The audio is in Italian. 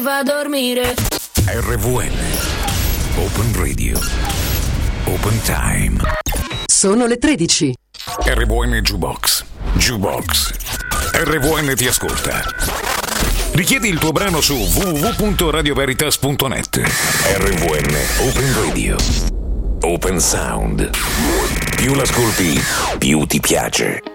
Va a dormire. RVN Open Radio Open Time. Sono le 13. RVN Jukebox. RVN ti ascolta. Richiedi il tuo brano su www.radioveritas.net. RVN Open Radio Open Sound. Più l'ascolti, più ti piace.